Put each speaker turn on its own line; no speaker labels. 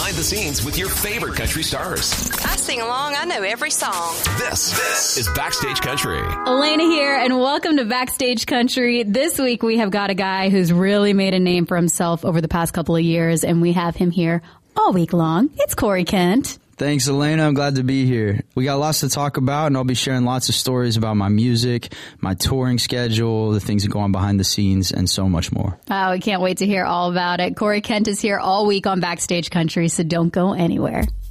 behind the scenes with your favorite country stars.
I sing along. I know every song.
This is Backstage Country.
Elena here, and welcome to Backstage Country. This week we have got a guy who's really made a name for himself over the past couple of years, and we have him here all week long. It's Corey Kent.
Thanks, Elena. I'm glad to be here. We got lots to talk about, and I'll be sharing lots of stories about my music, my touring schedule, the things that go on behind the scenes, and so much more.
Oh, we can't wait to hear all about it. Corey Kent is here all week on Backstage Country, so don't go anywhere.